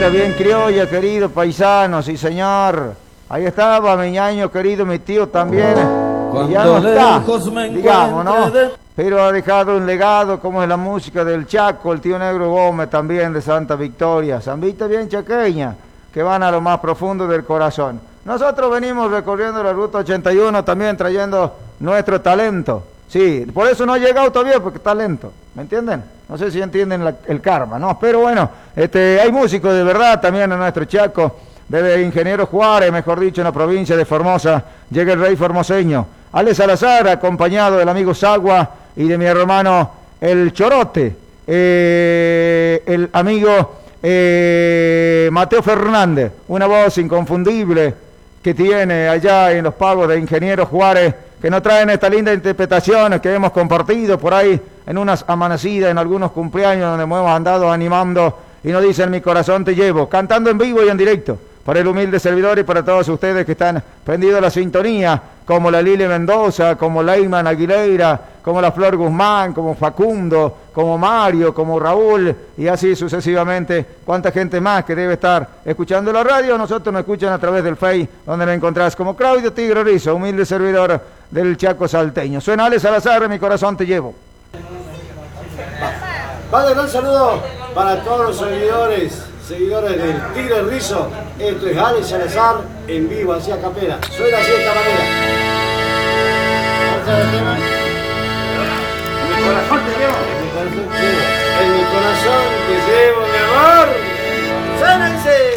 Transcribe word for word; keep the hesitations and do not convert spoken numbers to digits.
ranchera bien criolla, querido paisano, sí señor. Ahí estaba mi ñaño querido, mi tío también. Y ya no está, digamos, ¿no? Pero ha dejado un legado como es la música del Chaco, el tío Negro Gómez también de Santa Victoria. Zambita bien chaqueña, que van a lo más profundo del corazón. Nosotros venimos recorriendo la ruta ochenta y uno también trayendo nuestro talento. Sí, por eso no ha llegado todavía, porque está lento, ¿me entienden? No sé si entienden la, el karma, ¿no? Pero bueno, este, hay músicos de verdad también en nuestro Chaco, desde Ingeniero Juárez, mejor dicho, en la provincia de Formosa, llega el rey formoseño. Ale Salazar, acompañado del amigo Sagua y de mi hermano El Chorote, eh, el amigo eh, Mateo Fernández, una voz inconfundible que tiene allá en los pagos de Ingeniero Juárez, que nos traen esta linda interpretación que hemos compartido por ahí en unas amanecidas, en algunos cumpleaños donde hemos andado animando y nos dicen mi corazón te llevo, cantando en vivo y en directo, para el humilde servidor y para todos ustedes que están prendidos a la sintonía, como la Lili Mendoza, como Leyman Aguilera, como la Flor Guzmán, como Facundo, como Mario, como Raúl, y así sucesivamente, cuánta gente más que debe estar escuchando la radio. Nosotros nos escuchan a través del Face, donde nos encontrás como Claudio Tigre Rizo, humilde servidor del Chaco salteño. Suena Ale Salazar, mi corazón te llevo. Vale, un gran saludo para todos los seguidores, seguidores del Tigre Rizo. Esto es Ale Salazar en vivo, así a capela. Suena así de esta manera. En mi corazón te llevo. En mi corazón te llevo, mi amor. ¡Sánense!